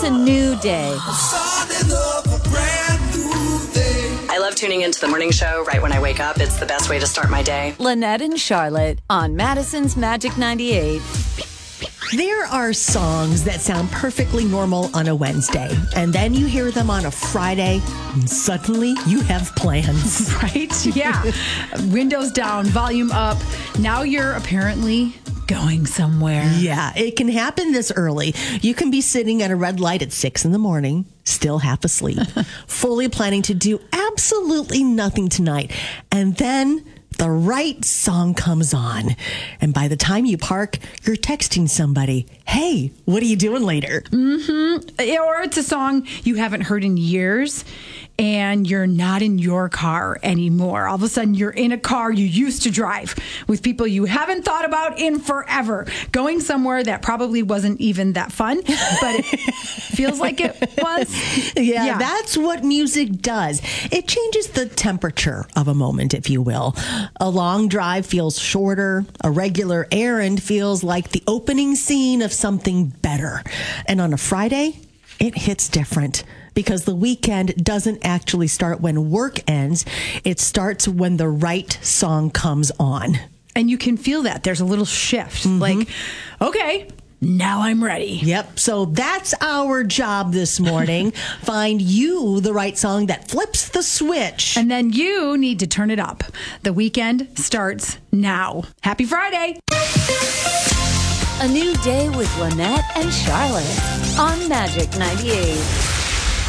a new day. I love tuning into the morning show right when I wake up. It's the best way to start my day. Lynette and Charlotte on Madison's Magic 98. There are songs that sound perfectly normal on a Wednesday, and then you hear them on a Friday, and suddenly you have plans. Right? Yeah. Windows down, volume up. Now you're apparently going somewhere. Yeah, it can happen this early. You can be sitting at a red light at 6 a.m, still half asleep, fully planning to do absolutely nothing tonight. And then the right song comes on. And by the time you park, you're texting somebody, hey, what are you doing later? Or it's a song you haven't heard in years and you're not in your car anymore. All of a sudden, you're in a car you used to drive with people you haven't thought about in forever, going somewhere that probably wasn't even that fun, but it feels like it was. Yeah, that's what music does. It changes the temperature of a moment, if you will. A long drive feels shorter. A regular errand feels like the opening scene of something better. And on a Friday, it hits different. Because the weekend doesn't actually start when work ends. It starts when the right song comes on. And you can feel that. There's a little shift. Like, okay, now I'm ready. Yep. So that's our job this morning. Find you the right song that flips the switch. And then you need to turn it up. The weekend starts now. Happy Friday. A new day with Lynette and Charlotte on Magic 98.